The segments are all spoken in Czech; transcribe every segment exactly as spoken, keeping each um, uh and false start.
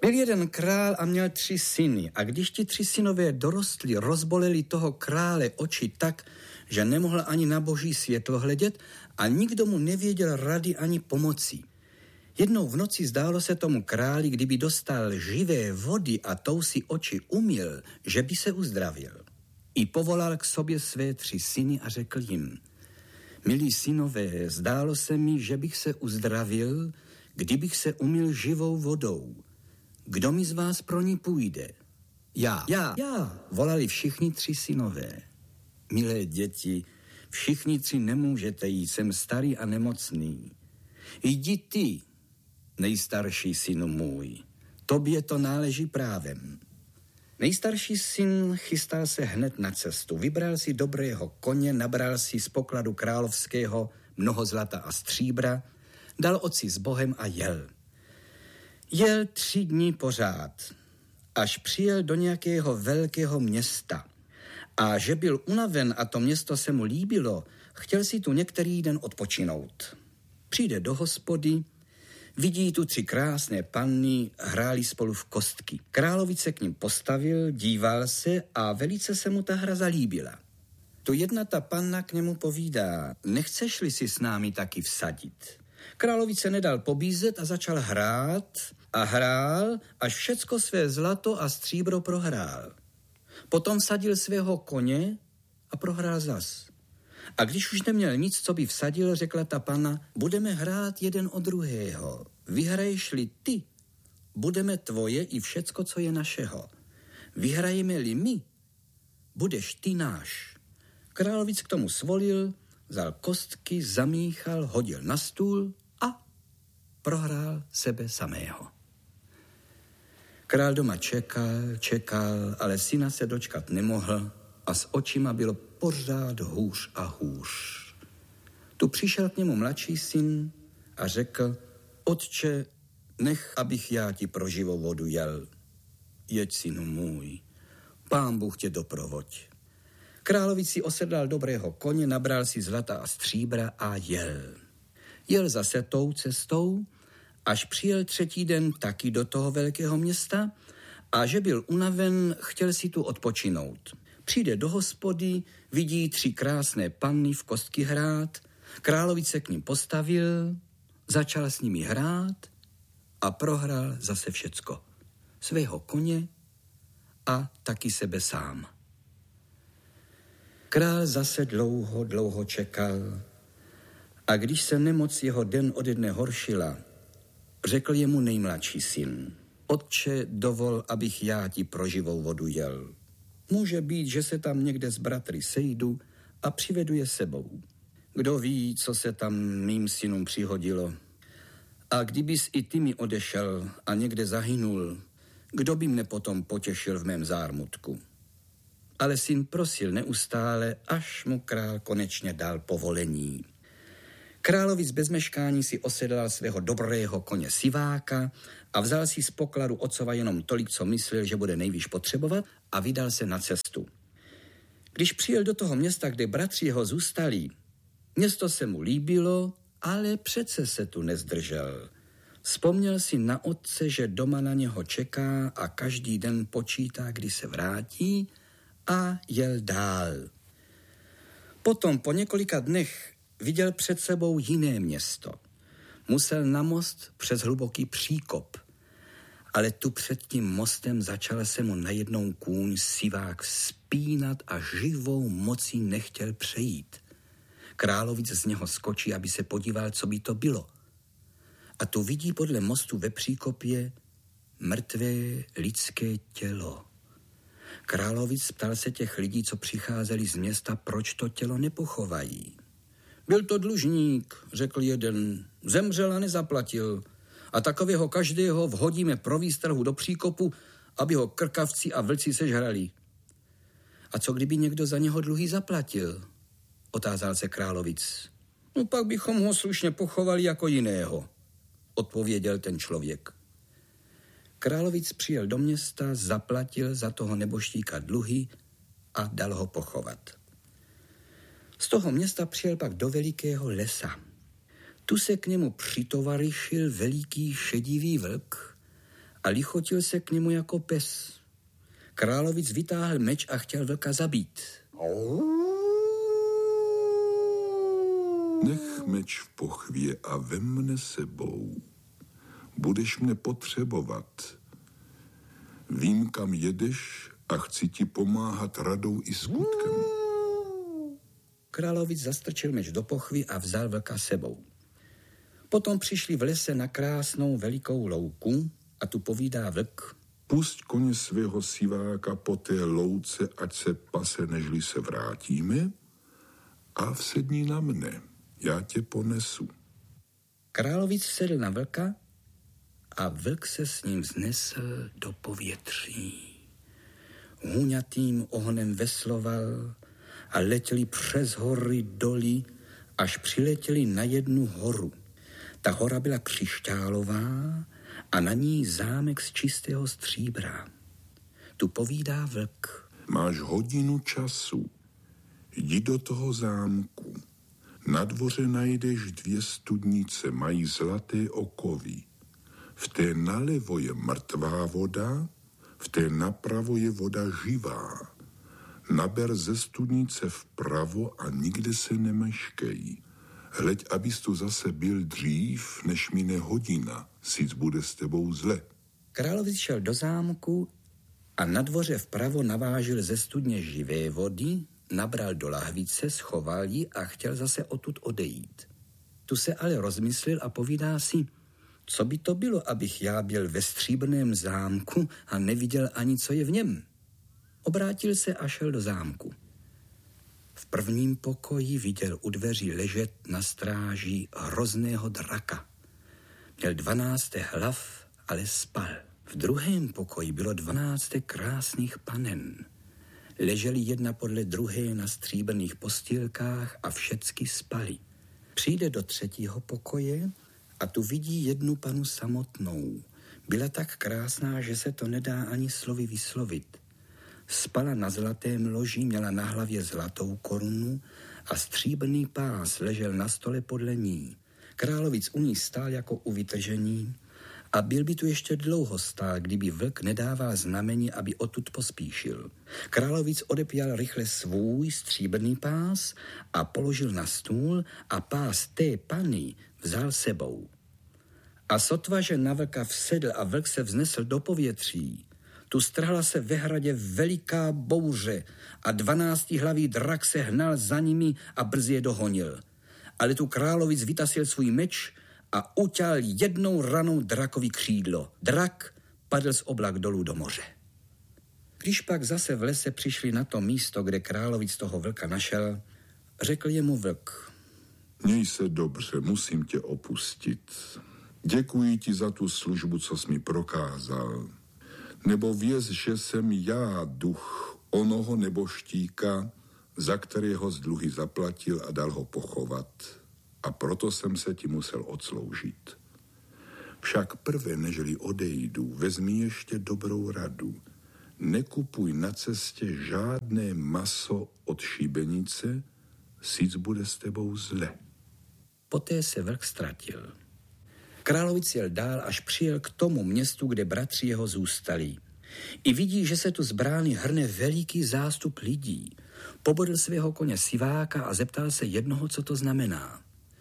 Byl jeden král a měl tři syny a když ti tři synové dorostli, rozboleli toho krále oči tak, že nemohl ani na boží světlo hledět a nikdo mu nevěděl rady ani pomoci. Jednou v noci zdálo se tomu králi, kdyby dostal živé vody a tou si oči umyl, že by se uzdravil. I povolal k sobě své tři syny a řekl jim: milí synové, zdálo se mi, že bych se uzdravil, kdybych se umyl živou vodou. Kdo mi z vás pro ní půjde? Já. Já. Já. Volali všichni tři synové. Milé děti, všichni tři nemůžete jít, jsem starý a nemocný. Jdi ty, nejstarší synu můj, tobě to náleží právem. Nejstarší syn chystal se hned na cestu, vybral si dobrého koně, nabral si z pokladu královského mnoho zlata a stříbra, dal otci s Bohem a jel. Jel tři dny pořád, až přijel do nějakého velkého města. A že byl unaven a to město se mu líbilo, chtěl si tu některý den odpočinout. Přijde do hospody, vidí tu tři krásné panny, hráli spolu v kostky. Královic se k ním postavil, díval se a velice se mu ta hra zalíbila. Tu jedna ta panna k němu povídá: nechceš-li si s námi taky vsadit? Královic se nedal pobízet a začal hrát a hrál, až všecko své zlato a stříbro prohrál. Potom vsadil svého koně a prohrál zas. A když už neměl nic, co by vsadil, řekla ta panna: budeme hrát jeden od druhého. Vyhraješ-li ty, budeme tvoje i všecko, co je našeho. Vyhrajeme-li my, budeš ty náš. Královic k tomu svolil, vzal kostky, zamíchal, hodil na stůl a prohrál sebe samého. Král doma čekal, čekal, ale syna se dočkat nemohl a s očima bylo pořád hůř a hůř. Tu přišel k němu mladší syn a řekl: otče, nech, abych já ti pro živou vodu jel. Jeď, synu můj, Pán Bůh tě doprovoď. Královic si osedlal dobrého koně, nabral si zlata a stříbra a jel. Jel zase tou cestou, až přijel třetí den taky do toho velkého města a že byl unaven, chtěl si tu odpočinout. Přijde do hospody, vidí tři krásné panny v kostky hrát, Královic se k ním postavil, začal s nimi hrát a prohrál zase všecko. Svého koně a taky sebe sám. Král zase dlouho, dlouho čekal a když se nemoc jeho den ode dne horšila, řekl jemu nejmladší syn: otče, dovol, abych já ti pro živou vodu jel. Může být, že se tam někde s bratry sejdu a přivedu je sebou. Kdo ví, co se tam mým synům přihodilo. A kdybys i ty mi odešel a někde zahynul, kdo by mne potom potěšil v mém zármutku? Ale syn prosil neustále, až mu král konečně dal povolení. Královic bez meškání si osedlal svého dobrého koně Siváka a vzal si z pokladu otcova jenom tolik, co myslel, že bude nejvíc potřebovat, a vydal se na cestu. Když přijel do toho města, kde bratři jeho zůstali, město se mu líbilo, ale přece se tu nezdržel. Vzpomněl si na otce, že doma na něho čeká a každý den počítá, kdy se vrátí, a jel dál. Potom po několika dnech viděl před sebou jiné město. Musel na most přes hluboký příkop, ale tu před tím mostem začal se mu najednou kůň Sivák vzpínat a živou mocí nechtěl přejít. Královic z něho skočí, aby se podíval, co by to bylo. A tu vidí podle mostu ve příkopě mrtvé lidské tělo. Královic ptal se těch lidí, co přicházeli z města, proč to tělo nepochovají. Byl to dlužník, řekl jeden, zemřel a nezaplatil. A takového každého vhodíme pro výstrahu do příkopu, aby ho krkavci a vlci sežrali. A co kdyby někdo za něho dluhy zaplatil? Otázal se Královic. No pak bychom ho slušně pochovali jako jiného, odpověděl ten člověk. Královic přijel do města, zaplatil za toho neboštíka dluhy a dal ho pochovat. Z toho města přijel pak do velikého lesa. Tu se k němu přitovarišil veliký šedivý vlk a lichotil se k němu jako pes. Královic vytáhl meč a chtěl vlka zabít. Nech meč v pochvě a vem mne sebou. Budeš mne potřebovat. Vím, kam jedeš a chci ti pomáhat radou i skutkem. Královic zastrčil meč do pochvy a vzal vlka sebou. Potom přišli v lese na krásnou velikou louku a tu povídá vlk. Pusť koně svého siváka po té louce, ať se pase, nežli se vrátíme, a vsedni na mne, já tě ponesu. Královic sedl na vlka a vlk se s ním vznesl do povětří. Hůňatým ohnem vesloval a letěli přes hory doly, až přiletěli na jednu horu. Ta hora byla křišťálová a na ní zámek z čistého stříbra. Tu povídá vlk. Máš hodinu času. Jdi do toho zámku. Na dvoře najdeš dvě studnice, mají zlaté okovy. V té nalevo je mrtvá voda, v té napravo je voda živá. Naber ze studnice vpravo a nikde se nemeškej. Hleď, abys tu zase byl dřív, než mine hodina, sic bude s tebou zle. Královic šel do zámku a na dvoře vpravo navážil ze studně živé vody, nabral do lahvice, schoval ji a chtěl zase odtud odejít. Tu se ale rozmyslel a povídá si, co by to bylo, abych já byl ve stříbrném zámku a neviděl ani, co je v něm. Obrátil se a šel do zámku. V prvním pokoji viděl u dveří ležet na stráži hrozného draka. Měl dvanáct hlav, ale spal. V druhém pokoji bylo dvanáct krásných panen. Leželi jedna podle druhé na stříbrných postýlkách a všecky spali. Přijde do třetího pokoje a tu vidí jednu panu samotnou. Byla tak krásná, že se to nedá ani slovy vyslovit. Spala na zlatém loži, měla na hlavě zlatou korunu a stříbrný pás ležel na stole podle ní. Královic u ní stál jako u vytržení a byl by tu ještě dlouho stál, kdyby vlk nedával znamení, aby odtud pospíšil. Královic odepjal rychle svůj stříbrný pás a položil na stůl a pás té pany vzal sebou. A sotva, že na vlka vsedl a vlk se vznesl do povětří, tu strhla se ve hradě veliká bouře a dvanáctihlavý drak se hnal za nimi a brzy je dohonil. Ale tu Královic vytasil svůj meč a uťal jednou ranou drakovi křídlo. Drak padl z oblak dolů do moře. Když pak zase v lese přišli na to místo, kde Královic toho vlka našel, řekl jemu vlk. Měj se dobře, musím tě opustit. Děkuji ti za tu službu, co jsi mi prokázal. Nebo věz, že jsem já duch onoho neboštíka, za kterého z dluhy zaplatil a dal ho pochovat. A proto jsem se ti musel odsloužit. Však prvé, nežli odejdu, vezmi ještě dobrou radu. Nekupuj na cestě žádné maso od šibenice, sic bude s tebou zle. Poté se vlk ztratil. Královic jel dál, až přijel k tomu městu, kde bratři jeho zůstali. I vidí, že se tu z brány hrne veliký zástup lidí. Pobodl svého koně siváka a zeptal se jednoho, co to znamená.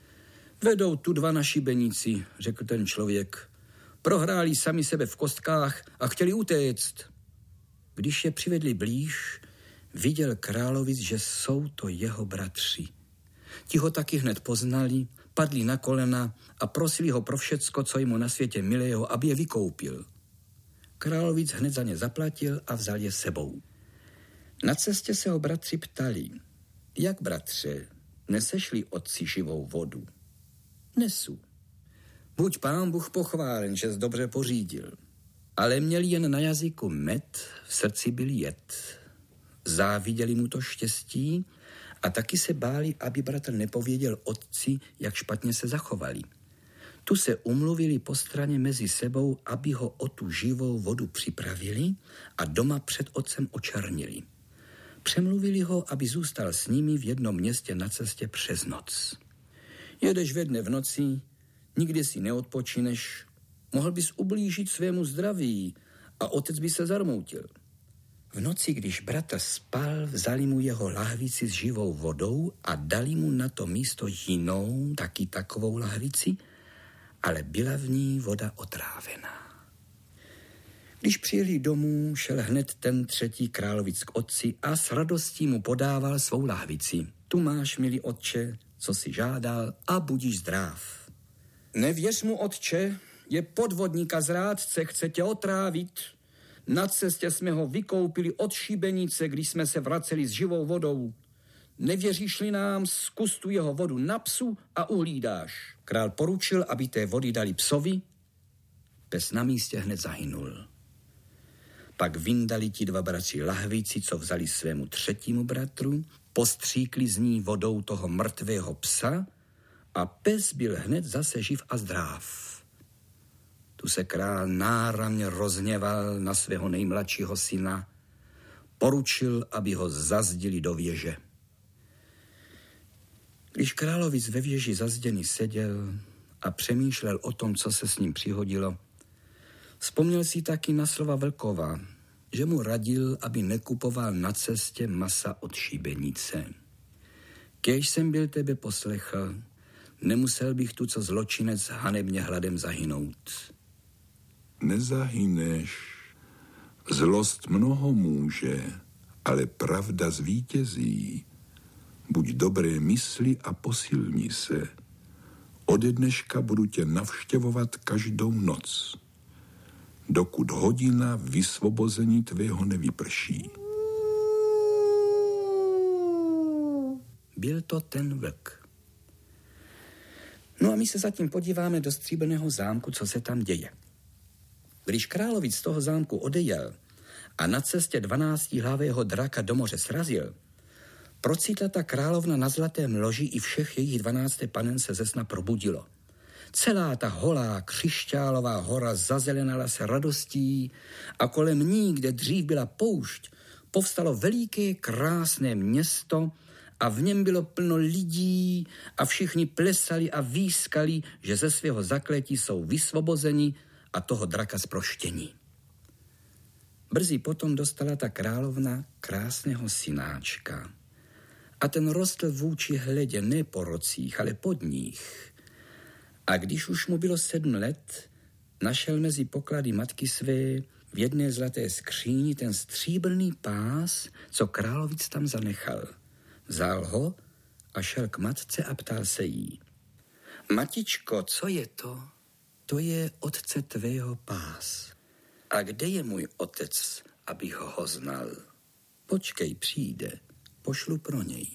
Vedou tu dva na šibeníci, řekl ten člověk. Prohráli sami sebe v kostkách a chtěli utéct. Když je přivedli blíž, viděl Královic, že jsou to jeho bratři. Ti ho taky hned poznali, padli na kolena a prosili ho pro všecko, co jim na světě milého, aby je vykoupil. Královic hned za ně zaplatil a vzal je sebou. Na cestě se ho bratři ptali, jak bratře, nesešli otci živou vodu? Nesu. Buď pán Bůh pochválen, že jsi dobře pořídil. Ale měli jen na jazyku med, v srdci byl jed. Záviděli mu to štěstí a taky se báli, aby bratr nepověděl otci, jak špatně se zachovali. Tu se umluvili po straně mezi sebou, aby ho o tu živou vodu připravili a doma před otcem očernili. Přemluvili ho, aby zůstal s nimi v jednom městě na cestě přes noc. Jedeš ve dne v noci, nikdy si neodpočineš, Mohl bys ublížit svému zdraví a otec by se zarmoutil. V noci, když bratr spal, vzali mu jeho lahvici s živou vodou a dali mu na to místo jinou, taky takovou lahvici, ale byla v ní voda otrávená. Když přijeli domů, šel hned ten třetí královic k otci a s radostí mu podával svou lahvici. Tu máš, milý otče, co si žádal, a budíš zdrav. Nevěř mu, otče, je podvodník a zrádce, chce tě otrávit. Na cestě jsme ho vykoupili od šibenice, když jsme se vraceli s živou vodou. Nevěříš-li nám, zkus tu jeho vodu na psu a uhlídáš. Král poručil, aby té vody dali psovi. Pes na místě hned zahynul. Pak vyndali ti dva bratři lahvici, co vzali svému třetímu bratru, postříkli z ní vodou toho mrtvého psa a pes byl hned zase živ a zdrav. Tu se král náramně rozhněval na svého nejmladšího syna, poručil, aby ho zazdili do věže. Když královic ve věži zazděný seděl a přemýšlel o tom, co se s ním přihodilo, vzpomněl si taky na slova Vlkova, že mu radil, aby nekupoval na cestě masa od šibenice. Kéž jsem byl tebe poslechl, nemusel bych tu co zločinec hanebně hladem zahynout. Nezahyneš. Zlost mnoho může, ale pravda zvítězí. Buď dobré mysli a posilni se. Ode dneška budu tě navštěvovat každou noc, dokud hodina vysvobození tvého nevyprší. Byl to ten vlk. No a my se zatím podíváme do stříbrného zámku, co se tam děje. Když královic z toho zámku odejel a na cestě dvanáctihlavého draka do moře srazil, procitla ta královna na zlatém loži i všech jejich dvanácté panen se ze sna probudilo. Celá ta holá křišťálová hora zazelenala se radostí a kolem ní, kde dřív byla poušť, povstalo veliké krásné město a v něm bylo plno lidí a všichni plesali a výskali, že ze svého zakletí jsou vysvobozeni a toho draka zproštění. Brzy potom dostala ta královna krásného synáčka a ten rostl vůči hledě ne po rocích, ale pod nich. A když už mu bylo sedm let, našel mezi poklady matky své v jedné zlaté skříni ten stříbrný pás, co královic tam zanechal. Vzal ho a šel k matce a ptal se jí. Matičko, co je to? To je otce tvého pás. A kde je můj otec, abych ho znal? Počkej, přijde, pošlu pro něj.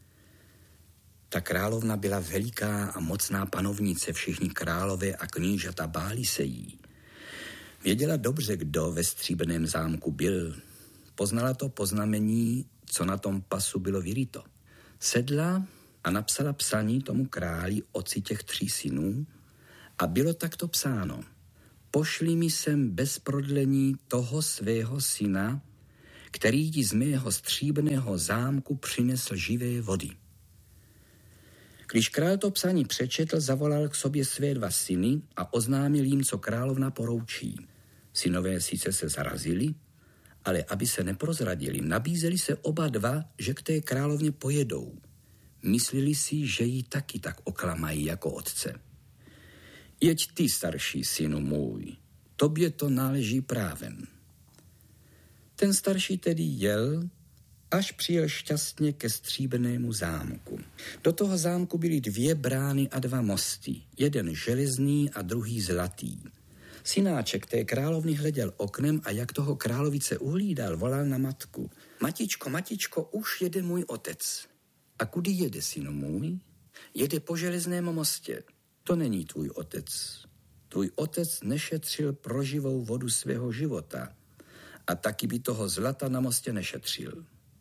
Ta královna byla veliká a mocná panovnice, všichni králové a knížata báli se jí. Věděla dobře, kdo ve stříbrném zámku byl. Poznala to po znamení, co na tom pasu bylo vyryto. Sedla a napsala psaní tomu králi, otci těch tří synů, a bylo takto psáno. Pošli mi sem bez prodlení toho svého syna, který ti z mého stříbrného zámku přinesl živé vody. Když král to psaní přečetl, zavolal k sobě své dva syny a oznámil jim, co královna poroučí. Synové sice se zarazili, ale aby se neprozradili, nabízeli se oba dva, že k té královně pojedou. Mysleli si, že ji taky tak oklamají jako otce. Jeď ty, starší synu můj, tobě to náleží právem. Ten starší tedy jel, až přijel šťastně ke stříbrnému zámku. Do toho zámku byly dvě brány a dva mosty, jeden železný a druhý zlatý. Synáček té královny hleděl oknem a jak toho královice uhlídal, volal na matku. Matičko, matičko, už jede můj otec. A kudy jede, synu můj? Jede po železném mostě. To není tvůj otec. Tvůj otec nešetřil pro živou vodu svého života a taky by toho zlata na mostě nešetřil.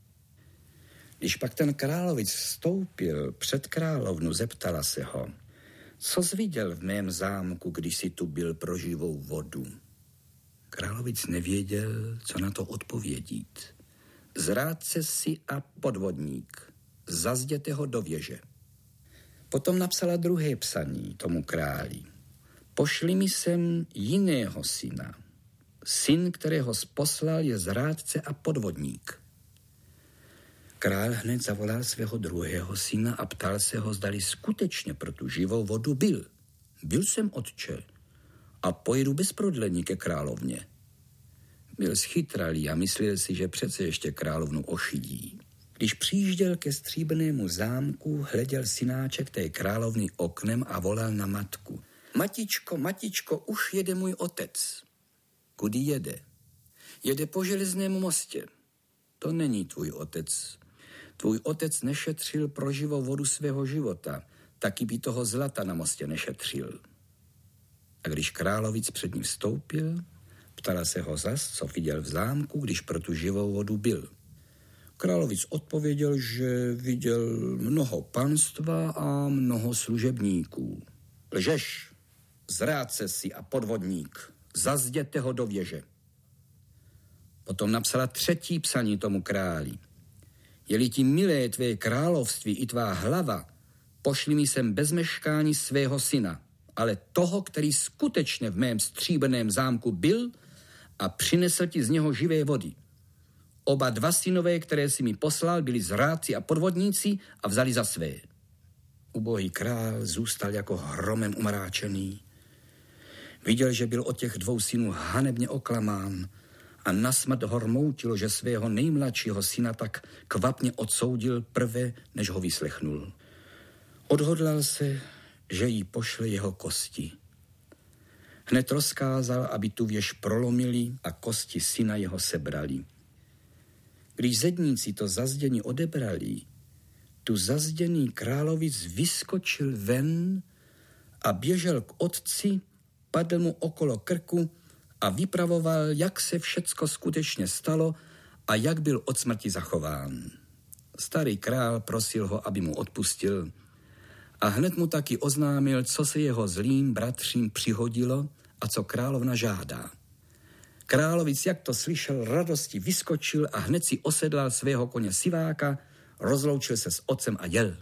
Když pak ten královic vstoupil před královnu, zeptala se ho, co jsi viděl v mém zámku, když jsi tu byl pro živou vodu? Královic nevěděl, co na to odpovědít. Zrádce si a podvodník, zazděte ho do věže. Potom napsala druhé psaní tomu králi. Pošli mi sem jiného syna. Syn, kterého poslal, je zrádce a podvodník. Král hned zavolal svého druhého syna a ptal se ho, zdali skutečně pro tu živou vodu byl. Byl jsem, otče, a pojedu bez prodlení ke královně. Byl schytralý a myslel si, že přece ještě královnu ošidí. Když přijížděl ke stříbrnému zámku, hleděl synáček té královny oknem a volal na matku. Matičko, matičko, už jede můj otec. Kudy jede? Jede po železnému mostě. To není tvůj otec. Tvůj otec nešetřil pro živou vodu svého života, taky by toho zlata na mostě nešetřil. A když královic před ním vstoupil, ptala se ho zas, co viděl v zámku, když pro tu živou vodu byl. Královic odpověděl, že viděl mnoho panstva a mnoho služebníků. Lžeš, zrádce si a podvodník, zazděte ho do věže. Potom napsala třetí psaní tomu králi. Je-li ti milé tvé království i tvá hlava, pošli mi sem bez meškání svého syna, ale toho, který skutečně v mém stříbrném zámku byl a přinesl ti z něho živé vody. Oba dva synové, které si mi poslal, byli zrádci a podvodníci a vzali za své. Ubohý král zůstal jako hromem umráčený. Viděl, že byl od těch dvou synů hanebně oklamán a nasmrt ho rmoutilo, že svého nejmladšího syna tak kvapně odsoudil prve, než ho vyslechnul. Odhodlal se, že jí pošle jeho kosti. Hned rozkázal, aby tu věž prolomili a kosti syna jeho sebrali. Když zedníci to zazdění odebrali, tu zazděný královic vyskočil ven a běžel k otci, padl mu okolo krku a vypravoval, jak se všecko skutečně stalo a jak byl od smrti zachován. Starý král prosil ho, aby mu odpustil a hned mu taky oznámil, co se jeho zlým bratřím přihodilo a co královna žádá. Královic, jak to slyšel, radosti vyskočil a hned si osedlal svého koně Siváka, rozloučil se s otcem a jel.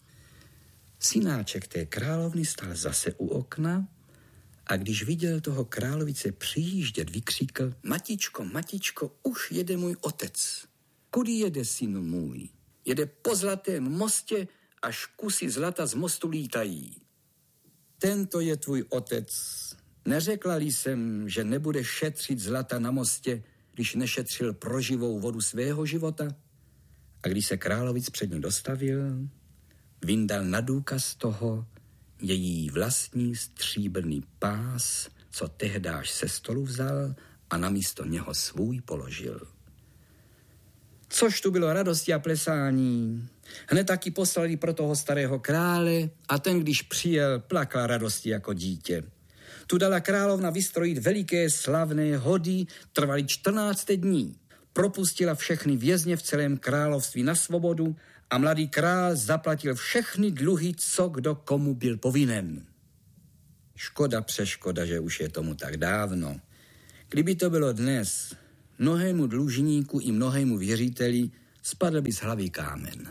Synáček té královny stál zase u okna a když viděl toho královice přijíždět, vykříkl: Matičko, matičko, už jede můj otec. Kudy jede, synu můj? Jede po zlatém mostě, až kusy zlata z mostu lítají. Tento je tvůj otec. Neřekla-li jsem, že nebude šetřit zlata na mostě, když nešetřil pro živou vodu svého života? A když se královic před ní dostavil, vyndal na důkaz toho její vlastní stříbrný pás, co tehdáž se stolu vzal a namísto něho svůj položil. Což tu bylo radosti a plesání. Hned taky poslali pro toho starého krále a ten, když přijel, plakal radosti jako dítě. Tu dala královna vystrojit veliké slavné hody, trvaly čtrnáct dní. Propustila všechny vězně v celém království na svobodu a mladý král zaplatil všechny dluhy, co kdo komu byl povinen. Škoda přeškoda, že už je tomu tak dávno. Kdyby to bylo dnes, mnohému dlužníku i mnohému věřiteli spadl by z hlavy kámen.